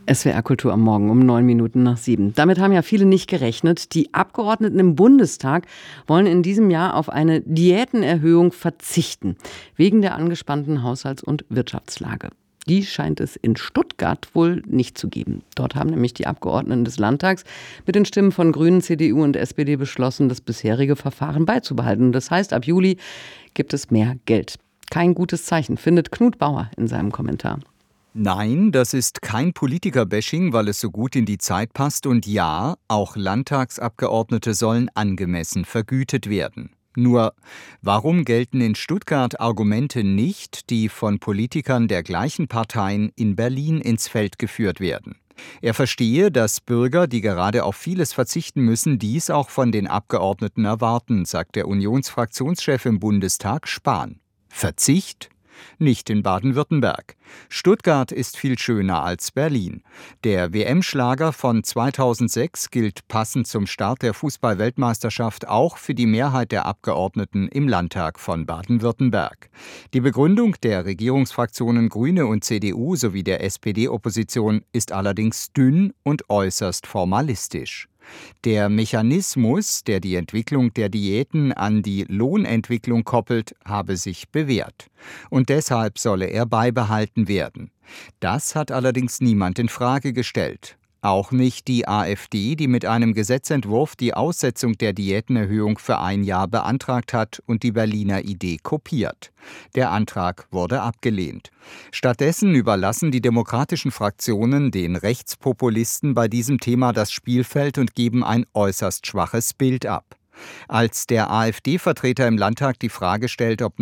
SWR Kultur am Morgen um 7:09. Damit haben ja viele nicht gerechnet. Die Abgeordneten im Bundestag wollen in diesem Jahr auf eine Diätenerhöhung verzichten, wegen der angespannten Haushalts- und Wirtschaftslage. Die scheint es in Stuttgart wohl nicht zu geben. Dort haben nämlich die Abgeordneten des Landtags mit den Stimmen von Grünen, CDU und SPD beschlossen, das bisherige Verfahren beizubehalten. Das heißt, ab Juli gibt es mehr Geld. Kein gutes Zeichen, findet Knut Bauer in seinem Kommentar. Nein, das ist kein Politiker-Bashing, weil es so gut in die Zeit passt. Und ja, auch Landtagsabgeordnete sollen angemessen vergütet werden. Nur, warum gelten in Stuttgart Argumente nicht, die von Politikern der gleichen Parteien in Berlin ins Feld geführt werden? Er verstehe, dass Bürger, die gerade auf vieles verzichten müssen, dies auch von den Abgeordneten erwarten, sagt der Unionsfraktionschef im Bundestag Spahn. Verzicht? Nicht in Baden-Württemberg. Stuttgart ist viel schöner als Berlin. Der WM-Schlager von 2006 gilt passend zum Start der Fußball-Weltmeisterschaft auch für die Mehrheit der Abgeordneten im Landtag von Baden-Württemberg. Die Begründung der Regierungsfraktionen Grüne und CDU sowie der SPD-Opposition ist allerdings dünn und äußerst formalistisch. Der Mechanismus, der die Entwicklung der Diäten an die Lohnentwicklung koppelt, habe sich bewährt. Und deshalb solle er beibehalten werden. Das hat allerdings niemand in Frage gestellt. Auch nicht die AfD, die mit einem Gesetzentwurf die Aussetzung der Diätenerhöhung für ein Jahr beantragt hat und die Berliner Idee kopiert. Der Antrag wurde abgelehnt. Stattdessen überlassen die demokratischen Fraktionen den Rechtspopulisten bei diesem Thema das Spielfeld und geben ein äußerst schwaches Bild ab. Als der AfD-Vertreter im Landtag die Frage stellt, ob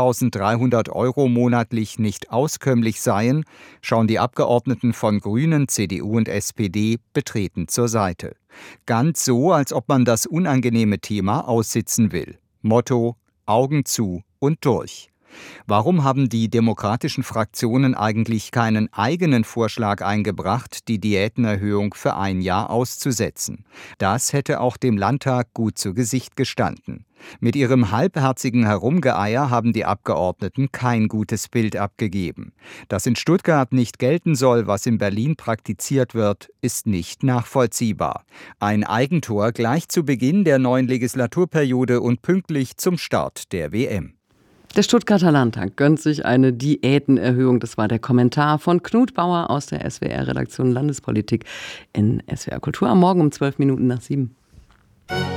9.300 € monatlich nicht auskömmlich seien, schauen die Abgeordneten von Grünen, CDU und SPD betreten zur Seite. Ganz so, als ob man das unangenehme Thema aussitzen will. Motto: Augen zu und durch. Warum haben die demokratischen Fraktionen eigentlich keinen eigenen Vorschlag eingebracht, die Diätenerhöhung für ein Jahr auszusetzen? Das hätte auch dem Landtag gut zu Gesicht gestanden. Mit ihrem halbherzigen Herumgeeier haben die Abgeordneten kein gutes Bild abgegeben. Dass in Stuttgart nicht gelten soll, was in Berlin praktiziert wird, ist nicht nachvollziehbar. Ein Eigentor gleich zu Beginn der neuen Legislaturperiode und pünktlich zum Start der WM. Der Stuttgarter Landtag gönnt sich eine Diätenerhöhung. Das war der Kommentar von Knut Bauer aus der SWR-Redaktion Landespolitik in SWR Kultur am Morgen um 7:12.